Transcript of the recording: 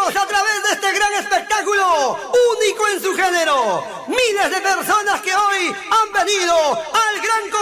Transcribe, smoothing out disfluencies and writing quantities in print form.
amigos, a través de este gran espectáculo, único en su género, miles de personas que hoy han venido al gran